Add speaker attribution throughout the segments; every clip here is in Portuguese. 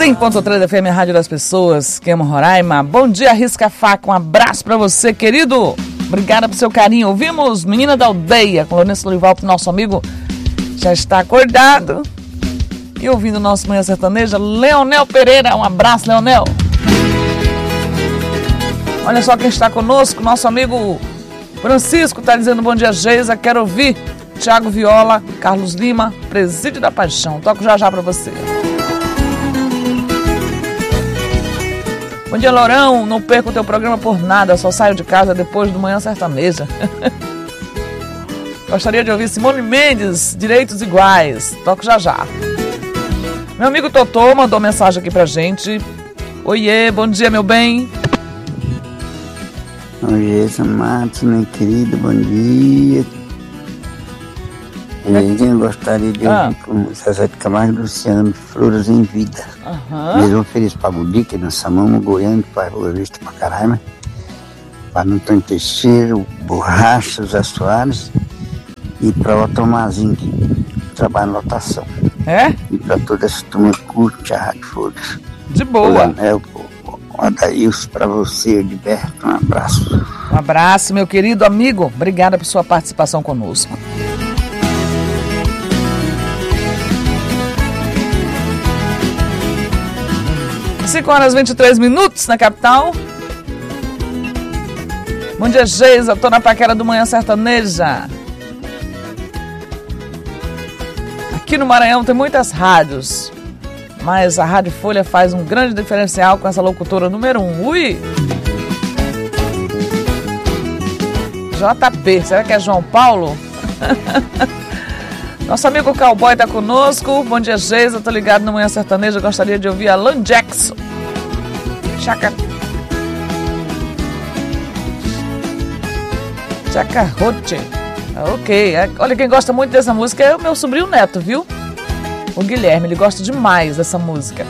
Speaker 1: 100.3 FM, a rádio das pessoas que amam Roraima. Bom dia, Risca Faca, um abraço pra você, querido. Obrigada pelo seu carinho. Ouvimos Menina da Aldeia, com Lourenço Lorival, pro nosso amigo já está acordado. E ouvindo o nosso Manhã Sertaneja, Leonel Pereira. Um abraço, Leonel. Olha só quem está conosco, nosso amigo Francisco está dizendo bom dia, Geisa. Quero ouvir Thiago Viola, Carlos Lima, Presídio da Paixão. Toco já pra você. Bom dia, Lourão. Não perca o teu programa por nada. Só saio de casa depois do Manhã Sertaneja. Gostaria de ouvir Simone Mendes, Direitos Iguais. Toco já. Meu amigo Totô mandou mensagem aqui pra gente. Oiê, bom dia, meu bem.
Speaker 2: Oiê, Matos, meu querido, bom dia. Eu gostaria de ouvir com Zezé de Camargo e Luciano, Flores em Vida. Mesmo feliz para Budica, na Samama, Goiânia, para Boa Vista, para Caraima, para Antônio Teixeira, Borracha, Zé Soares e para o Tomazinho, que trabalha em lotação. E para toda essa turma que curte a Rádio Folhas.
Speaker 1: De boa.
Speaker 2: O Adailson, para você, Edberto, um abraço.
Speaker 1: Um abraço, meu querido amigo. Obrigada por sua participação conosco. 5h23 na capital. Bom dia, Geisa. Tô na paquera do Manhã Sertaneja. Aqui no Maranhão tem muitas rádios, mas a Rádio Folha faz um grande diferencial com essa locutora número 1. Ui! JP, será que é João Paulo? Nosso amigo Cowboy tá conosco. Bom dia, Geisa. Tô ligado no Manhã Sertaneja. Gostaria de ouvir Alan Jackson. Chaca Roche. Ok. Olha, quem gosta muito dessa música é o meu sobrinho Neto, viu? O Guilherme, ele gosta demais dessa música.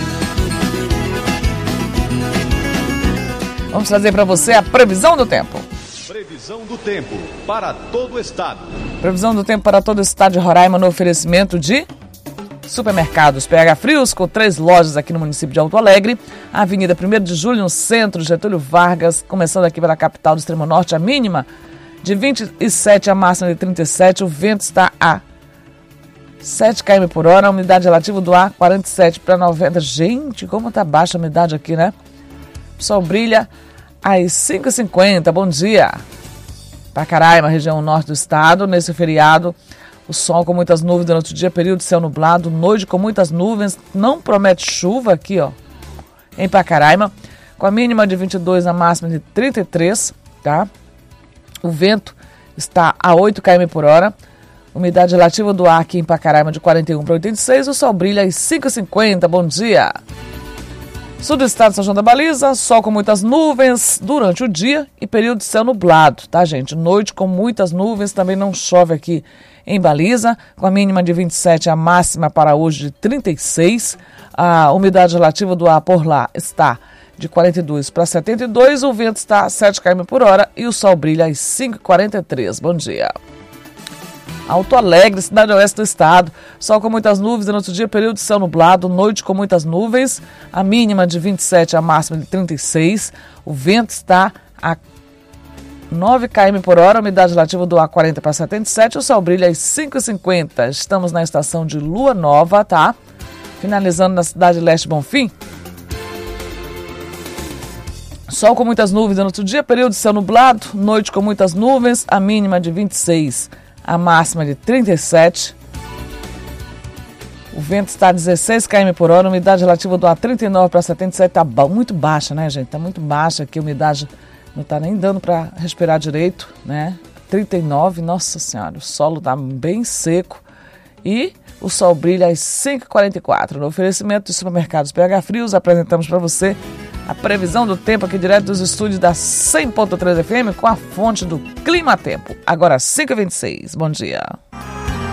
Speaker 1: Vamos trazer para você a previsão do tempo.
Speaker 3: Previsão do tempo para todo o estado.
Speaker 1: Previsão do tempo para todo o estado de Roraima no oferecimento de Supermercados PH Frios, com 3 lojas aqui no município de Alto Alegre. A Avenida 1º de Julho, no centro, Getúlio Vargas, começando aqui pela capital do Extremo Norte, a mínima de 27, a máxima de 37. O vento está a 7 km por hora, a umidade relativa do ar 47 para 90. Gente, como tá baixa a umidade aqui, né? O sol brilha às 5h50, bom dia. Pacaraima, região norte do estado, nesse feriado, o sol com muitas nuvens durante o dia, período de céu nublado, noite com muitas nuvens, não promete chuva aqui, ó, em Pacaraima, com a mínima de 22, a máxima de 33, tá? O vento está a 8 km por hora, umidade relativa do ar aqui em Pacaraima de 41 para 86, o sol brilha às 5h50, bom dia. Sul do estado de São João da Baliza, sol com muitas nuvens durante o dia e período de céu nublado, tá, gente? Noite com muitas nuvens, também não chove aqui em Baliza, com a mínima de 27, a máxima para hoje de 36. A umidade relativa do ar por lá está de 42 para 72, o vento está a 7 km por hora e o sol brilha às 5h43. Bom dia. Alto Alegre, cidade oeste do estado, sol com muitas nuvens, no outro dia período de céu nublado, noite com muitas nuvens, a mínima de 27, a máxima de 36, o vento está a 9 km por hora, a umidade relativa do ar 40 para 77, o sol brilha às 5h50, estamos na estação de Lua Nova, tá? Finalizando na cidade leste Bonfim. Sol com muitas nuvens, no outro dia período de céu nublado, noite com muitas nuvens, a mínima de 26, a máxima de 37. O vento está a 16 km por hora, a umidade relativa do ar 39 para 77, tá muito baixa, né, gente? Tá muito baixa aqui, a umidade não tá nem dando para respirar direito, né? 39, nossa senhora, o solo tá bem seco e o sol brilha às 5h44. No oferecimento de Supermercados PH Frios, apresentamos para você a previsão do tempo aqui direto dos estúdios da 100.3 FM com a fonte do Clima Tempo. Agora 5h26. Bom dia.